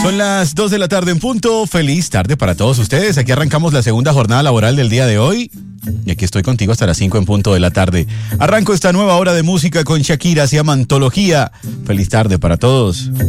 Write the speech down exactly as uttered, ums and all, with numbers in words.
Son las dos de la tarde en punto. Feliz tarde para todos ustedes. Aquí arrancamos la segunda jornada laboral del día de hoy. Y aquí estoy contigo hasta las cinco en punto de la tarde. Arranco esta nueva hora de música con Shakira. Se llama Antología. Feliz tarde para todos.